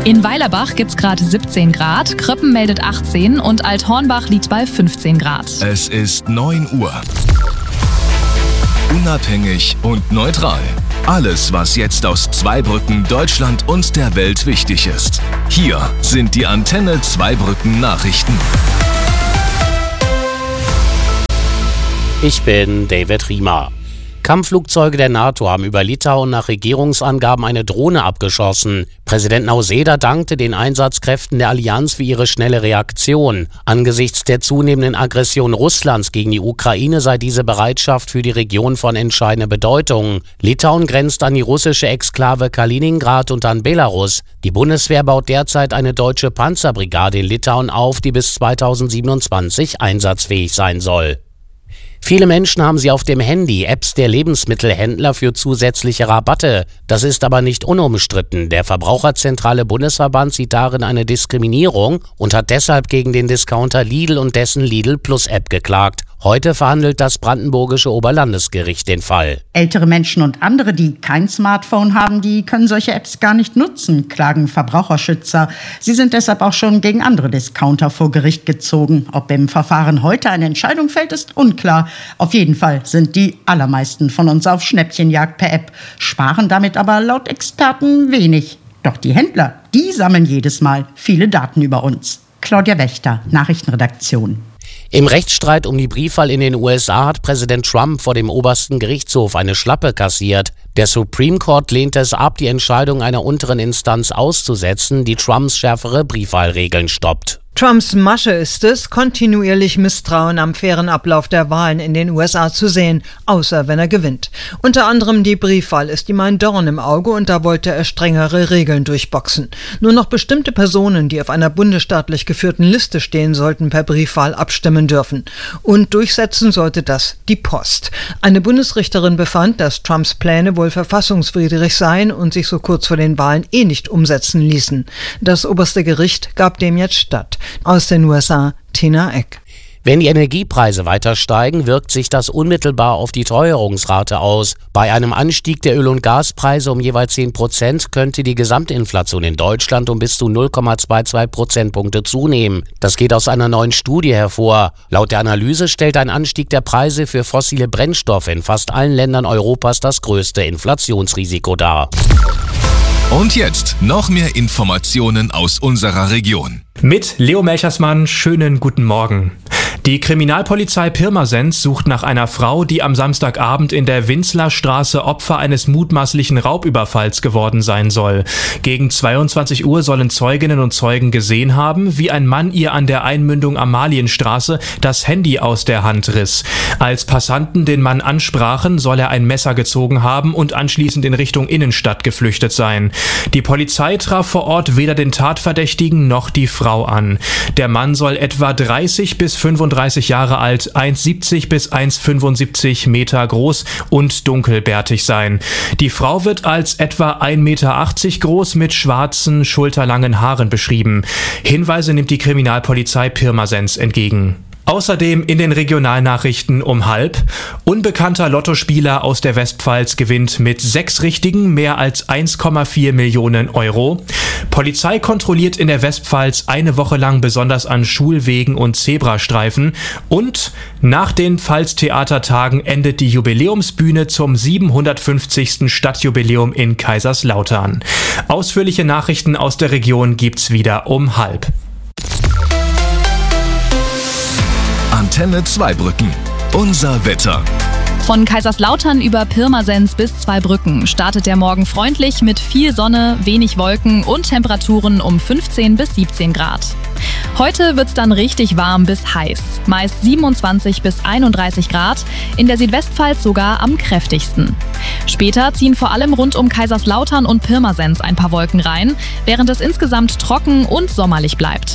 In Weilerbach gibt's gerade 17 Grad, Kröppen meldet 18 und Althornbach liegt bei 15 Grad. Es ist 9 Uhr. Unabhängig und neutral. Alles, was jetzt aus Zweibrücken, Deutschland und der Welt wichtig ist. Hier sind die Antenne Zweibrücken Nachrichten. Ich bin David Riemer. Kampfflugzeuge der NATO haben über Litauen nach Regierungsangaben eine Drohne abgeschossen. Präsident Nausėda dankte den Einsatzkräften der Allianz für ihre schnelle Reaktion. Angesichts der zunehmenden Aggression Russlands gegen die Ukraine sei diese Bereitschaft für die Region von entscheidender Bedeutung. Litauen grenzt an die russische Exklave Kaliningrad und an Belarus. Die Bundeswehr baut derzeit eine deutsche Panzerbrigade in Litauen auf, die bis 2027 einsatzfähig sein soll. Viele Menschen haben sie auf dem Handy Apps der Lebensmittelhändler für zusätzliche Rabatte. Das ist aber nicht unumstritten. Der Verbraucherzentrale Bundesverband sieht darin eine Diskriminierung und hat deshalb gegen den Discounter Lidl und dessen Lidl Plus App geklagt. Heute verhandelt das brandenburgische Oberlandesgericht den Fall. Ältere Menschen und andere, die kein Smartphone haben, die können solche Apps gar nicht nutzen, klagen Verbraucherschützer. Sie sind deshalb auch schon gegen andere Discounter vor Gericht gezogen. Ob im Verfahren heute eine Entscheidung fällt, ist unklar. Auf jeden Fall sind die allermeisten von uns auf Schnäppchenjagd per App, sparen damit aber laut Experten wenig. Doch die Händler, die sammeln jedes Mal viele Daten über uns. Claudia Wächter, Nachrichtenredaktion. Im Rechtsstreit um die Briefwahl in den USA hat Präsident Trump vor dem obersten Gerichtshof eine Schlappe kassiert. Der Supreme Court lehnte es ab, die Entscheidung einer unteren Instanz auszusetzen, die Trumps schärfere Briefwahlregeln stoppt. Trumps Masche ist es, kontinuierlich Misstrauen am fairen Ablauf der Wahlen in den USA zu sehen, außer wenn er gewinnt. Unter anderem die Briefwahl ist ihm ein Dorn im Auge und da wollte er strengere Regeln durchboxen. Nur noch bestimmte Personen, die auf einer bundesstaatlich geführten Liste stehen, sollten per Briefwahl abstimmen dürfen. Und durchsetzen sollte das die Post. Eine Bundesrichterin befand, dass Trumps Pläne wohl verfassungswidrig seien und sich so kurz vor den Wahlen nicht umsetzen ließen. Das oberste Gericht gab dem jetzt statt. Aus den USA, Tina Eck. Wenn die Energiepreise weiter steigen, wirkt sich das unmittelbar auf die Teuerungsrate aus. Bei einem Anstieg der Öl- und Gaspreise um jeweils 10% könnte die Gesamtinflation in Deutschland um bis zu 0,22 Prozentpunkte zunehmen. Das geht aus einer neuen Studie hervor. Laut der Analyse stellt ein Anstieg der Preise für fossile Brennstoffe in fast allen Ländern Europas das größte Inflationsrisiko dar. Und jetzt noch mehr Informationen aus unserer Region. Mit Leo Melchersmann, schönen guten Morgen. Die Kriminalpolizei Pirmasens sucht nach einer Frau, die am Samstagabend in der Winzlerstraße Opfer eines mutmaßlichen Raubüberfalls geworden sein soll. Gegen 22 Uhr sollen Zeuginnen und Zeugen gesehen haben, wie ein Mann ihr an der Einmündung Amalienstraße das Handy aus der Hand riss. Als Passanten den Mann ansprachen, soll er ein Messer gezogen haben und anschließend in Richtung Innenstadt geflüchtet sein. Die Polizei traf vor Ort weder den Tatverdächtigen noch die Frau an. Der Mann soll etwa 30 bis 35 Jahre alt, 1,70 bis 1,75 Meter groß und dunkelbärtig sein. Die Frau wird als etwa 1,80 Meter groß mit schwarzen, schulterlangen Haaren beschrieben. Hinweise nimmt die Kriminalpolizei Pirmasens entgegen. Außerdem in den Regionalnachrichten um 12:30. Unbekannter Lottospieler aus der Westpfalz gewinnt mit 6 Richtigen mehr als 1,4 Millionen Euro. Polizei kontrolliert in der Westpfalz eine Woche lang besonders an Schulwegen und Zebrastreifen. Und nach den Pfalztheatertagen endet die Jubiläumsbühne zum 750. Stadtjubiläum in Kaiserslautern. Ausführliche Nachrichten aus der Region gibt's wieder um 12:30. Antenne Zweibrücken. Unser Wetter. Von Kaiserslautern über Pirmasens bis Zweibrücken startet der Morgen freundlich mit viel Sonne, wenig Wolken und Temperaturen um 15 bis 17 Grad. Heute wird's dann richtig warm bis heiß, meist 27 bis 31 Grad, in der Südwestpfalz sogar am kräftigsten. Später ziehen vor allem rund um Kaiserslautern und Pirmasens ein paar Wolken rein, während es insgesamt trocken und sommerlich bleibt.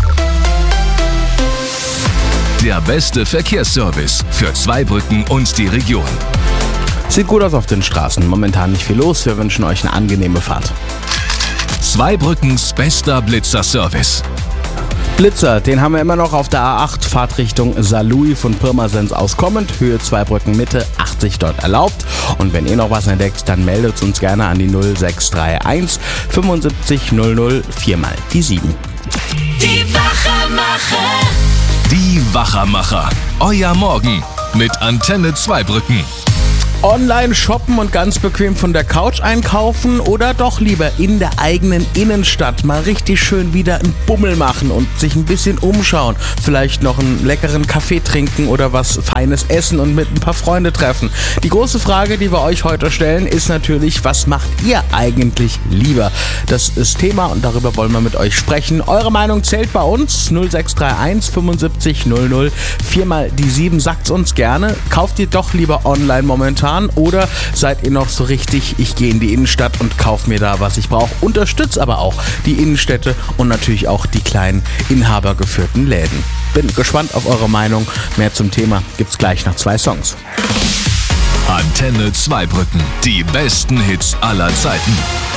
Der beste Verkehrsservice für Zweibrücken und die Region. Sieht gut aus auf den Straßen. Momentan nicht viel los. Wir wünschen euch eine angenehme Fahrt. Zweibrückens bester Blitzerservice. Blitzer, den haben wir immer noch auf der A8, Fahrtrichtung Saarlouis von Pirmasens aus kommend, Höhe Zweibrücken Mitte, 80 dort erlaubt. Und wenn ihr noch was entdeckt, dann meldet uns gerne an die 0631 75 00 4 mal die 7. Die Wachermacher. Die Wachermacher. Euer Morgen mit Antenne Zweibrücken. Online shoppen und ganz bequem von der Couch einkaufen oder doch lieber in der eigenen Innenstadt mal richtig schön wieder einen Bummel machen und sich ein bisschen umschauen. Vielleicht noch einen leckeren Kaffee trinken oder was Feines essen und mit ein paar Freunde treffen. Die große Frage, die wir euch heute stellen, ist natürlich, was macht ihr eigentlich lieber? Das ist Thema und darüber wollen wir mit euch sprechen. Eure Meinung zählt bei uns. 0631 75 00 4 mal die 7. Sagt's uns gerne. Kauft ihr doch lieber online momentan? Oder seid ihr noch so richtig, ich gehe in die Innenstadt und kaufe mir da, was ich brauche. Unterstützt aber auch die Innenstädte und natürlich auch die kleinen inhabergeführten Läden. Bin gespannt auf eure Meinung. Mehr zum Thema gibt's gleich nach 2 Songs. Antenne Zweibrücken. Die besten Hits aller Zeiten.